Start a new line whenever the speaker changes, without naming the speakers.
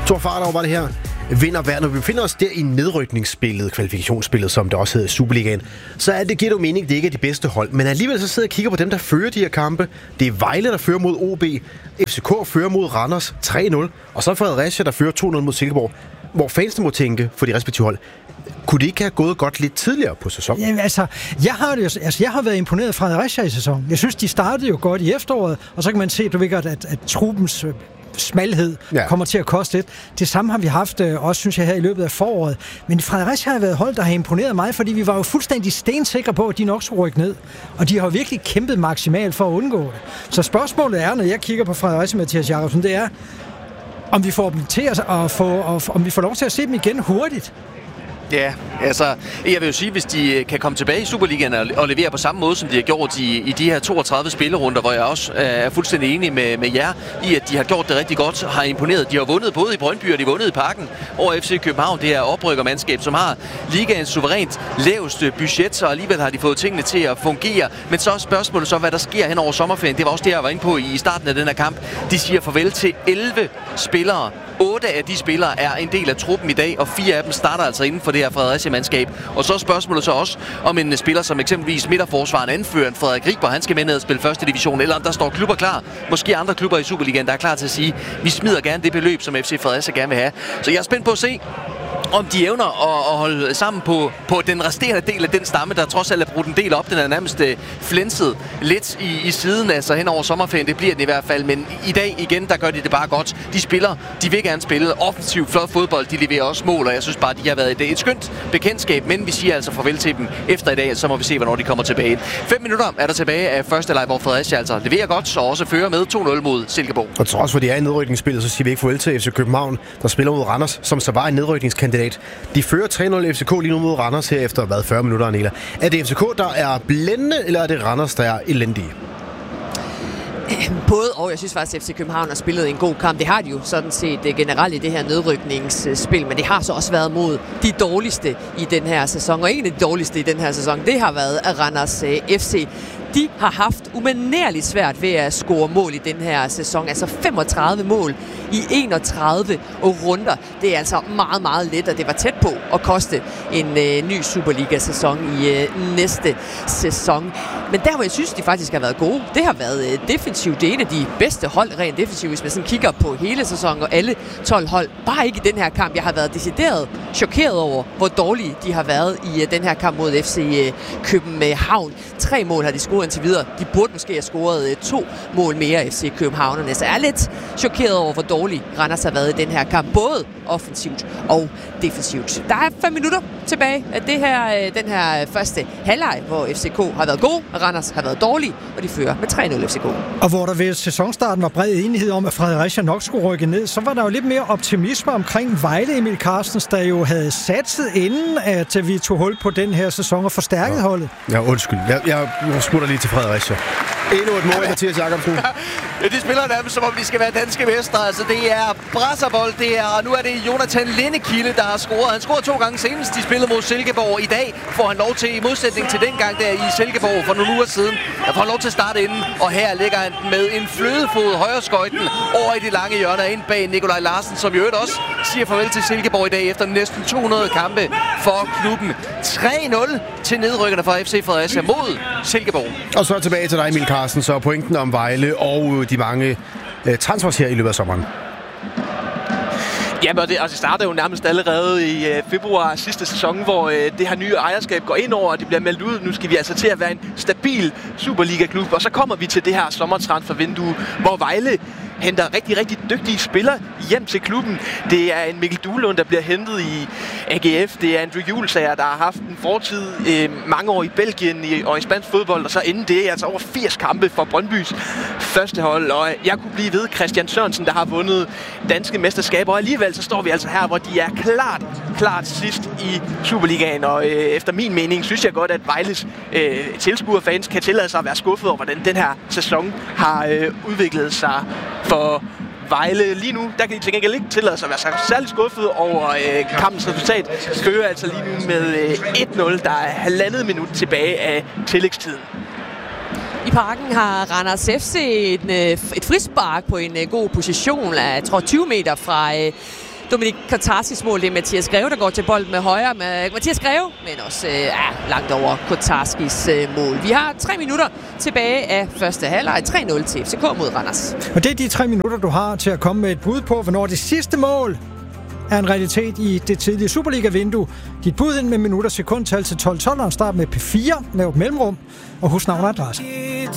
Thor Farder, var det her. Vinder hver. Når vi befinder os der i nedrykningsspillet, kvalifikationsspillet, som det også hedder i Superligaen, så giver det jo mening, at det ikke er de bedste hold. Men alligevel så sidder jeg og kigger på dem, der fører de her kampe. Det er Vejle, der fører mod OB. FCK fører mod Randers 3-0. Og så Fredericia, der fører 2-0 mod Silkeborg. Hvor fansene må tænke for de respektive hold. Kunne det ikke have gået godt lidt tidligere på sæsonen?
Jamen, jeg har været imponeret af Fredericia i sæsonen. Jeg synes, de startede jo godt i efteråret, og så kan man se, at truppens smalhed kommer til at koste lidt. Det samme har vi haft også, synes jeg, her i løbet af foråret. Men Fredericia har været hold, der har imponeret mig, fordi vi var jo fuldstændig stensikre på, at de nok skulle rykke ned. Og de har virkelig kæmpet maksimalt for at undgå det. Så spørgsmålet er, når jeg kigger på Fredericia, Mathias Jacobsen, det er, om vi får dem til om vi får lov til at se dem igen hurtigt.
Ja, altså, jeg vil jo sige, hvis de kan komme tilbage i Superligaen og levere på samme måde, som de har gjort i de her 32 spillerunder, hvor jeg også er fuldstændig enig med jer i, at de har gjort det rigtig godt, har imponeret. De har vundet både i Brøndby og de har vundet i Parken over FC København. Det er oprykkermandskab, som har ligaens suverænt laveste budget, og alligevel har de fået tingene til at fungere. Men så er spørgsmålet så, hvad der sker hen over sommerferien. Det var også det, jeg var inde på i starten af den her kamp. De siger farvel til 11 spillere. 8 af de spillere er en del af truppen i dag, og 4 af dem starter altså inden for det her Fredericia-mandskab. Og så er spørgsmålet så også, om en spiller som eksempelvis midterforsvaren anføreren Frederik Riber, han skal med ned og spille første division, eller om der står klubber klar, måske andre klubber i Superligaen, der er klar til at sige, vi smider gerne det beløb, som FC Fredericia gerne vil have. Så jeg er spændt på at se, om de evner at holde sammen på den resterende del af den stamme, der trods alt er brudt en del op. Den er nærmest flænset lidt i siden, altså hen over sommerferien. Det bliver den i hvert fald, men i dag igen, der gør de det bare godt. De spiller, de vil gerne spille offensivt, flot fodbold, de leverer også mål, og jeg synes bare, de har været et skønt bekendtskab, men vi siger altså farvel til dem efter i dag, så må vi se, hvornår de kommer tilbage. 5 minutter er der tilbage af første leg, hvor Fredericia altså leverer godt, og også fører med 2-0 mod Silkeborg.
Og trods for, de er i nedrykningsspillet, så siger vi ikke farvel til FC København, der spiller mod Randers, som så var en nedrykningskandidat. De fører 3-0 FCK lige nu mod Randers her efter 40 minutter, Anela. Er det FCK, der er blændende, eller er det Randers, der er elendige?
Både og. Jeg synes faktisk, at FC København har spillet en god kamp. Det har de jo sådan set generelt i det her nedrykningsspil, men det har så også været mod de dårligste i den her sæson. Og en af de dårligste i den her sæson, det har været Randers FC. De har haft umanerligt svært ved at score mål i den her sæson. Altså 35 mål i 31 runder. Det er altså meget, meget let, og det var tæt på at koste en ny Superliga-sæson i næste sæson. Men der, hvor jeg synes, de faktisk har været gode, det har været defensivt. Det er en af de bedste hold rent defensivt, hvis man sådan kigger på hele sæsonen og alle 12 hold. Bare ikke i den her kamp. Jeg har været decideret chokeret over, hvor dårlige de har været i den her kamp mod FC København. 3 mål har de scoret indtil videre. De burde måske have scoret 2 mål mere FC Københavnerne. Så jeg er lidt chokeret over, hvor dårlig Randers har været i den her kamp. Både offensivt og defensivt. Der er 5 minutter tilbage af den her første halvleg, hvor FCK har været god, og Randers har været dårlig, og de fører med 3-0 FCK.
Og hvor der ved sæsonstarten var bred enighed om, at Fredericia nok skulle rykke ned, så var der jo lidt mere optimisme omkring Vejle. Emil Carstens, der jo havde satset inden, at vi tog hul på den her sæson og forstærket holdet.
Ja, undskyld. Jeg smutter lige til Fredericia. Endnu et mål, Mathias Jacobsen.
Ja, de spiller nærmest, som om de skal være danske mestre. Altså, det er brasserbold, og nu er det Jonathan Lindekilde, der har scoret. Han scorede 2 gange senest. De spillede mod Silkeborg. I dag får han lov til, i modsætning til dengang der i Silkeborg for nogle uger siden, der får han lov til at starte inden. Og her ligger han med en flødefod højre skøjten over i de lange hjørner ind bag Nikolaj Larsen, som i øvrigt også siger farvel til Silkeborg i dag efter næsten 200 kampe for klubben. 3-0 til nedrykkerne fra FC Fredericia mod Silkeborg.
Og så tilbage til dig, Emil Carsten, så pointen om Vejle og de mange transfers her i løbet af sommeren.
Jamen, det starter jo nærmest allerede i februar sidste sæson, hvor det her nye ejerskab går ind over, og det bliver meldt ud. Nu skal vi altså til at være en stabil Superliga-klub, og så kommer vi til det her sommertransfervindue, hvor Vejle henter rigtig, rigtig dygtige spillere hjem til klubben. Det er en Mikkel Duelund, der bliver hentet i AGF. Det er Andrew Julesager, der har haft en fortid mange år i Belgien og i spansk fodbold, og så inden det altså over 80 kampe for Brøndbys første hold. Og jeg kunne blive ved Christian Sørensen, der har vundet danske mesterskaber, og alligevel så står vi altså her, hvor de er klart sidst i Superligaen. Og efter min mening synes jeg godt, at Vejles tilskuerfans kan tillade sig at være skuffet over, hvordan den her sæson har udviklet sig for Vejle. Lige nu, der kan de til gengæld ikke tillade sig at være særlig skuffet over kampens resultat. Fører altså lige nu med 1-0. Der er 1,5 minut tilbage af tillægstiden.
I Parken har Randers FC et frispark på en god position, jeg tror 20 meter fra Dominik Kotarskis mål. Det er Mathias Greve, der går til bolden med højre. Med Mathias Greve, men også langt over Kotarskis mål. Vi har 3 minutter tilbage af første halvleg. 3-0 til FCK mod Randers.
Og det er de 3 minutter, du har til at komme med et bud på, hvornår det sidste mål er en realitet i det tidlige Superliga-vindue. Dit bud ind med minutter sekundtal til 12-12, og start med P4, lav mellemrum, og husk navn og adresse.